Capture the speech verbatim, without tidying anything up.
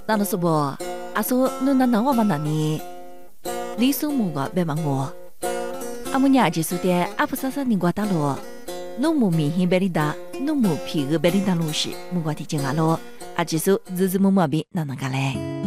那侬说不？阿说侬那能我嘛那呢？李苏木个别问我。阿姆娘就说的阿不啥啥人瓜大罗，侬木明显别里达，侬木皮个别里达路是木瓜提进阿罗，阿就说日日木木比哪能个嘞？